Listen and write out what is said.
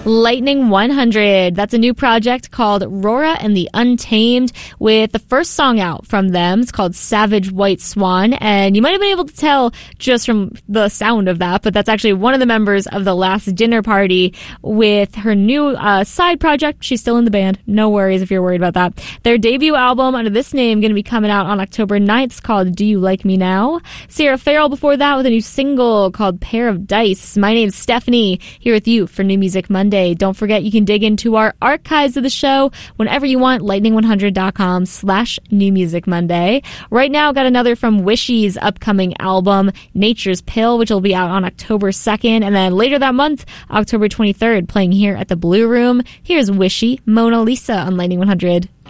Lightning 100. That's a new project called Rora and the Untamed with the first song out from them. It's called Savage White Swan, and you might have been able to tell just from the sound of that, but that's actually one of the members of the Last Dinner Party with her new side project. She's still in the band. No worries if you're worried about that. Their debut album under this name going to be coming out on October 9th. It's called Do You Like Me Now? Sarah Farrell before that with a new single called Pair of Dice. My name's Stephanie, here with you for New Music Monday. Don't forget you can dig into our archives of the show whenever you want, lightning100.com/New Music Monday. Right now, got another from Wishy's upcoming album, Nature's Pill, which will be out on October 2nd. And then later that month, October 23rd, playing here at the Blue Room. Here's Wishy, Mona Lisa on Lightning 100.